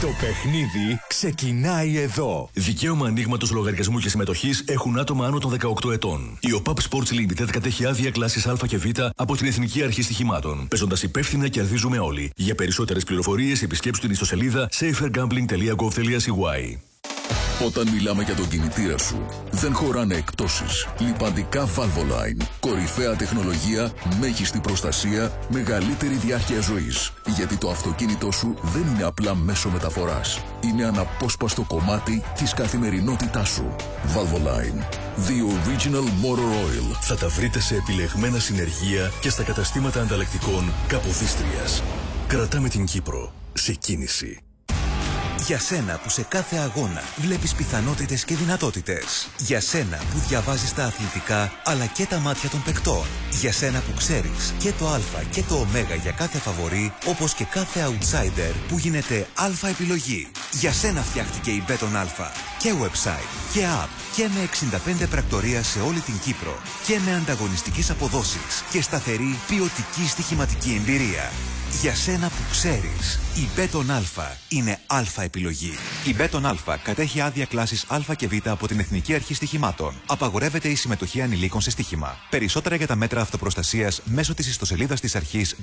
Το παιχνίδι ξεκινάει εδώ. Δικαίωμα ανοίγματος λογαριασμού και συμμετοχής έχουν άτομα άνω των 18 ετών. Η OPAP Sports Limited κατέχει άδεια κλάσης Α και Β από την Εθνική Αρχή Στοιχημάτων. Παίζοντας υπεύθυνα, κερδίζουμε όλοι. Για περισσότερες πληροφορίες, επισκέψτε την ιστοσελίδα safergambling.gov.cy. Όταν μιλάμε για τον κινητήρα σου, δεν χωράνε εκπτώσεις. Λιπαντικά Valvoline. Κορυφαία τεχνολογία, μέγιστη προστασία, μεγαλύτερη διάρκεια ζωής. Γιατί το αυτοκίνητό σου δεν είναι απλά μέσο μεταφοράς. Είναι αναπόσπαστο κομμάτι της καθημερινότητάς σου. Valvoline. The Original Motor Oil. Θα τα βρείτε σε επιλεγμένα συνεργεία και στα καταστήματα ανταλλακτικών Καποδίστριας. Κρατάμε την Κύπρο σε κίνηση. Για σένα που σε κάθε αγώνα βλέπεις πιθανότητες και δυνατότητες. Για σένα που διαβάζεις τα αθλητικά αλλά και τα μάτια των παικτών. Για σένα που ξέρεις και το α και το ω για κάθε φαβορί, όπως και κάθε outsider που γίνεται α επιλογή. Για σένα φτιάχτηκε η Μπέτον Α. Και website και app και με 65 πρακτορία σε όλη την Κύπρο. Και με ανταγωνιστικές αποδόσεις και σταθερή ποιοτική στοιχηματική εμπειρία. Για σένα που ξέρεις, η Μπέτον Α είναι α επιλογή. Η Μπέτον Α κατέχει άδεια κλάσης Α και Β από την Εθνική Αρχή Στοιχημάτων. Απαγορεύεται η συμμετοχή ανηλίκων σε στοίχημα. Περισσότερα για τα μέτρα αυτοπροστασίας μέσω της ιστοσελίδας της αρχής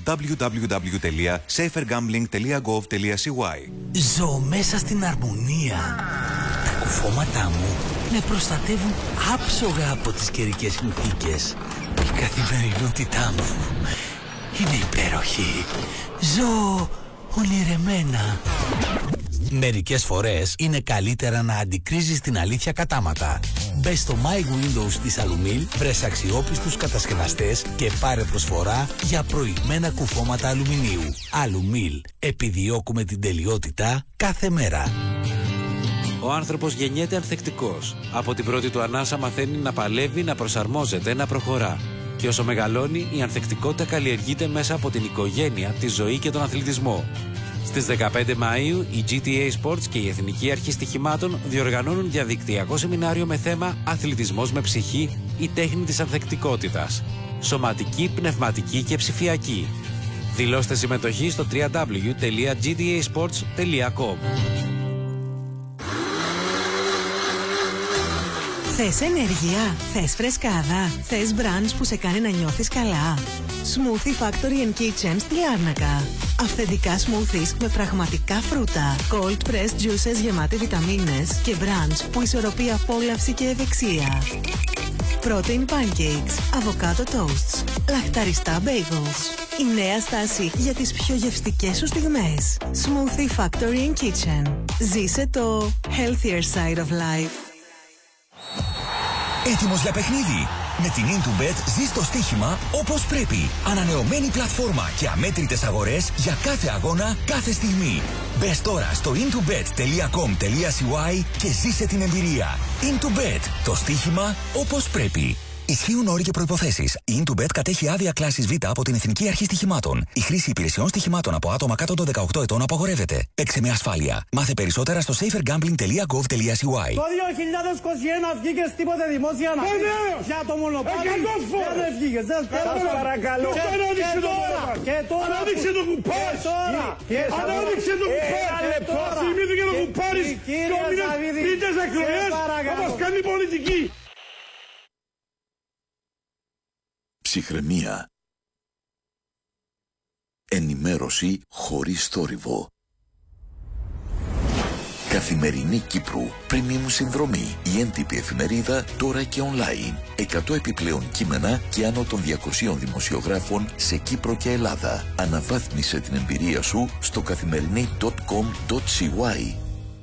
www.safergambling.gov.cy. Ζω μέσα στην αρμονία. Τα κουφώματά μου με προστατεύουν άψογα από τις καιρικές συνθήκες. Η καθημερινότητά μου είναι υπέροχη. Ζω ονειρεμένα. Μερικές φορές είναι καλύτερα να αντικρίζεις την αλήθεια κατάματα. Μπες στο My Windows της Alumil, βρες αξιόπιστους κατασκευαστές και πάρε προσφορά για προηγμένα κουφώματα αλουμινίου. Alumil. Επιδιώκουμε την τελειότητα κάθε μέρα. Ο άνθρωπος γεννιέται ανθεκτικός. Από την πρώτη του ανάσα μαθαίνει να παλεύει, να προσαρμόζεται, να προχωρά. Και όσο μεγαλώνει, η ανθεκτικότητα καλλιεργείται μέσα από την οικογένεια, τη ζωή και τον αθλητισμό. Στις 15 Μαΐου, η GTA Sports και η Εθνική Αρχή Στοιχημάτων διοργανώνουν διαδικτυακό σεμινάριο με θέμα «Αθλητισμός με ψυχή, η τέχνη της ανθεκτικότητας». Σωματική, πνευματική και ψηφιακή. Δηλώστε συμμετοχή στο www.gtasports.com. Θες ενέργεια, θες φρεσκάδα, θες μπραντς που σε κάνει να νιώθεις καλά. Smoothie Factory and Kitchen στη Λάρνακα. Αυθεντικά smoothies με πραγματικά φρούτα. Cold pressed juices γεμάτη βιταμίνες και μπραντς που ισορροπεί απόλαυση και ευεξία. Protein pancakes, avocado toasts, λαχταριστά bagels. Η νέα στάση για τις πιο γευστικές σου στιγμές. Smoothie Factory and Kitchen. Ζήσε το healthier side of life. Έτοιμος για παιχνίδι? Με την Intubet ζεις το στοίχημα όπως πρέπει. Ανανεωμένη πλατφόρμα και αμέτρητες αγορές για κάθε αγώνα, κάθε στιγμή. Μπες τώρα στο intubet.com.cy και ζήσε την εμπειρία. Intubet. Το στοίχημα όπως πρέπει. Ισχύουν όροι και προϋποθέσεις. Η Intubet κατέχει άδεια κλάσης Β από την Εθνική Αρχή Στοιχημάτων. Η χρήση υπηρεσιών στοιχημάτων από άτομα κάτω των 18 ετών απαγορεύεται. Παίξε με ασφάλεια. Μάθε περισσότερα στο safergambling.gov.cy. Το 2021 βγήκες τίποτε δημόσια να πεις για το μονοπάτι. Δεν βγήκες, δεν παρακαλώ. Και τώρα. Ανάδειξε το κουπάρι. Ανάδειξε το κουπάρι. Θυμήθηκε το κουπάρι. Και ο μήνες πίτες εκλογές όπως κάνει η πολιτική. Ψυχραιμία. Ενημέρωση χωρίς θόρυβο. Καθημερινή Κύπρου. Premium συνδρομή. Η έντυπη εφημερίδα τώρα και online. 100 επιπλέον κείμενα και άνω των 200 δημοσιογράφων σε Κύπρο και Ελλάδα. Αναβάθμισε την εμπειρία σου στο καθημερινή.com.cy.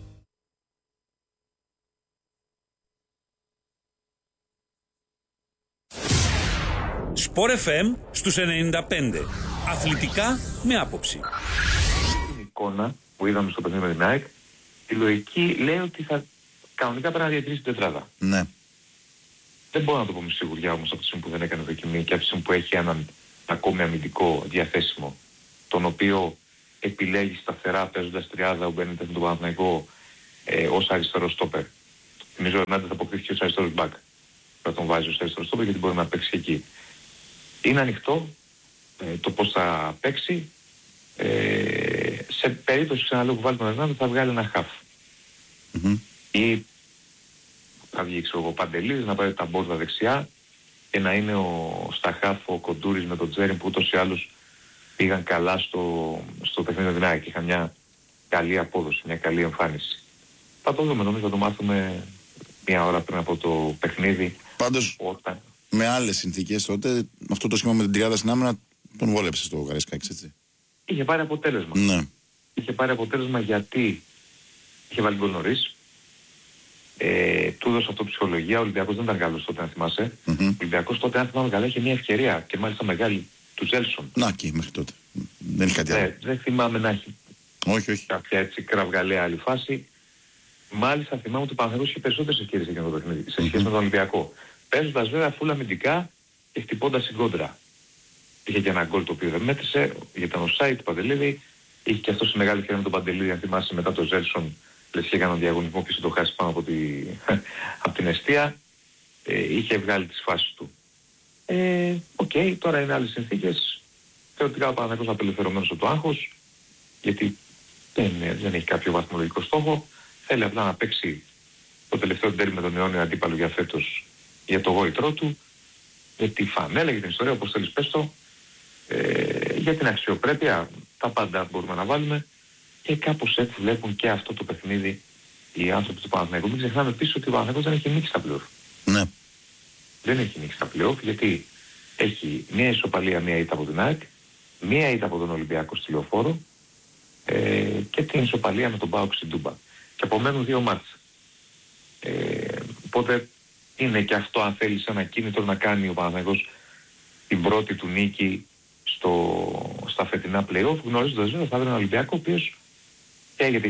Sport FM στους 95. Αθλητικά με άποψη. Την εικόνα που είδαμε στο παιχνίδι με την ΑΕΚ, η λογική λέει ότι θα κανονικά πρέπει να διατηρήσει την τετράδα. Ναι. Δεν μπορώ να το πω με σιγουριά όμως από τη στιγμή που δεν έκανε δοκιμή και από τη στιγμή που έχει έναν ακόμη αμυντικό διαθέσιμο, τον οποίο επιλέγει σταθερά παίζοντας τριάδα ο Μπένιτες με τον Παναθηναϊκό ως αριστερό στόπερ. Νομίζω ο Ερνάντες θα αποκτήσει ως αριστερός μπακ. Θα τον βάζει ως αριστερό στόπερ γιατί μπορεί να παίξει εκεί. Είναι ανοιχτό το πώς θα παίξει. Σε περίπτωση ξαναλέω που βάλει τον Ερνάντο θα βγάλει ένα χαφ. Ή θα βγει ο Παντελής να πάρει τα μπόρδα δεξιά και να είναι στα χαφ ο Κοντούρης με τον Τζέριν που ούτως ή άλλως πήγαν καλά στο παιχνίδι του ΑΕΚ. Είχαν μια καλή απόδοση, μια καλή εμφάνιση. Θα το δούμε, νομίζω θα το μάθουμε μια ώρα πριν από το παιχνίδι. Πάντως, με άλλες συνθήκες τότε, αυτό το σχήμα με την τριάδα στην άμυνα τον βόλεψε στο Καραϊσκάκη, έτσι. Είχε πάρει αποτέλεσμα. Ναι. Είχε πάρει αποτέλεσμα γιατί είχε βάλει γκολ νωρίς. Του έδωσε αυτό ψυχολογία. Ο Ολυμπιακός δεν ήταν καλός τότε, αν θυμάσαι. Ο Ολυμπιακός τότε, αν θυμάμαι καλά, είχε μια ευκαιρία και μάλιστα μεγάλη του Ζέλσον. Να και μέχρι τότε. Δεν έχει κάτι άλλο. Δεν θυμάμαι να έχει όχι. κάποια έτσι κραυγαλαία άλλη φάση. Μάλιστα θυμάμαι ότι ο Παναθηναϊκός είχε περισσότερες ευκαιρίες για το παιχνίδι σε σχέση με τον Ολυμπιακό. Παίζοντας βέβαια φούλα αμυντικά και χτυπώντας στην κόντρα. Είχε και ένα γκολ το οποίο δεν μέτρησε, ήταν ο Σάιτ, Παντελίδη. Είχε και αυτό σε μεγάλη ευκαιρία με τον Παντελίδη, αν θυμάσαι, μετά το Ζέλσον. Λες και έκανε διαγωνισμό και σε το χάσει πάνω από την εστία. Είχε βγάλει τις φάσεις του. Τώρα είναι άλλες συνθήκες. Θεωρητικά ο Παναθηναϊκός απελευθερωμένος από το άγχος, γιατί δεν έχει κάποιο βαθμολογικό στόχο. Θέλει απλά να παίξει το τελευταίο ντέρμπι με τον αιώνιο αντίπαλο για φέτος για το γόητρό του, για τη φανέλα, για την ιστορία, όπως θέλεις πες το, για την αξιοπρέπεια, τα πάντα μπορούμε να βάλουμε και κάπως έτσι βλέπουν και αυτό το παιχνίδι οι άνθρωποι του Παναθηναϊκού. Μην ξεχνάμε επίσης ότι ο Παναθηναϊκός δεν έχει νίκη στα πλέον. Ναι. Δεν έχει νίκη στα play-off γιατί έχει μία ισοπαλία, μία ήττα από την ΑΕΚ, μία ήττα από τον Ολυμπιακό στη Λεωφόρο και την ισοπαλία με τον ΠΑΟΚ στην Τούμπα. Και απομένουν 2 μάτς. Οπότε είναι και αυτό, αν θέλεις, ένα κίνητρο να κάνει ο Παναθηναϊκός την πρώτη του νίκη στα φετινά play-off, γνωρίζοντας βέβαια θα βρει έναν Ολυμπιακό ο οποίος καίγεται